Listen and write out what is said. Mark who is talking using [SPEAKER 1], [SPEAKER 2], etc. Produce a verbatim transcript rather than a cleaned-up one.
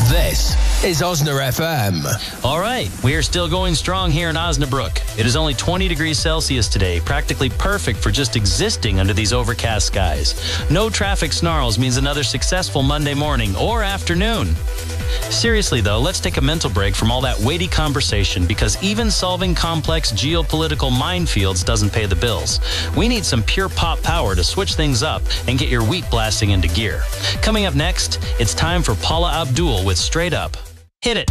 [SPEAKER 1] This is Osna F M.
[SPEAKER 2] All right, we are still going strong here in Osnabrück. It is only twenty degrees Celsius today, practically perfect for just existing under these overcast skies. No traffic snarls means another successful Monday morning or afternoon. Seriously, though, let's take a mental break from all that weighty conversation, because even solving complex geopolitical minefields doesn't pay the bills. We need some pure pop power to switch things up and get your wheat blasting into gear. Coming up next, it's time for Paula Abdul with Straight Up. Hit it.